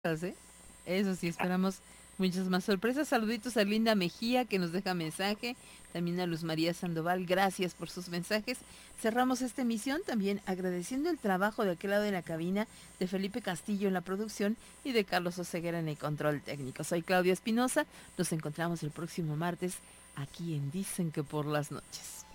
¿eh? Eso sí, esperamos muchas más sorpresas. Saluditos a Linda Mejía, que nos deja mensaje. También a Luz María Sandoval, gracias por sus mensajes. Cerramos esta emisión también agradeciendo el trabajo de aquel lado de la cabina de Felipe Castillo en la producción y de Carlos Oseguera en el control técnico. Soy Claudia Espinosa. Nos encontramos el próximo martes aquí en Dicen que por las noches.